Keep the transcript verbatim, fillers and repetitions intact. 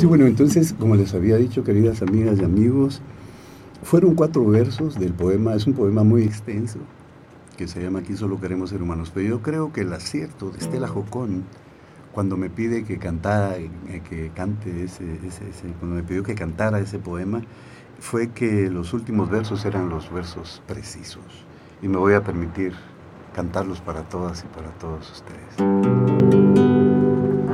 Sí, bueno, entonces, como les había dicho, queridas amigas y amigos, fueron cuatro versos del poema, es un poema muy extenso, que se llama Aquí solo queremos ser humanos, pero yo creo que el acierto de Estela Jocón, cuando me pide que cantara, eh, que cante ese, ese, ese, cuando me pidió que cantara ese poema, fue que los últimos versos eran los versos precisos, y me voy a permitir cantarlos para todas y para todos ustedes.